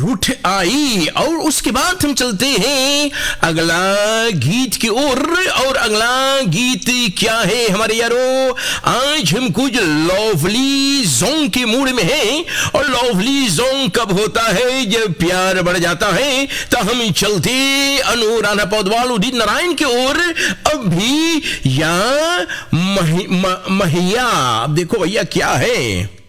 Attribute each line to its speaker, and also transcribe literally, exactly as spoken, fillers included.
Speaker 1: उठ आई। और उसके बाद हम चलते हैं अगला गीत की ओर। और अगला गीत क्या है हमारे यारो, आज हम कुछ लवली सॉन्ग के मूड में हैं। और लवली सॉन्ग कब होता है, जब प्यार बढ़ जाता है। तो हम चलते अनु राणा पौडवाल उदित नारायण की ओर। अब भी या महि, म, महिया, अब देखो भैया क्या है।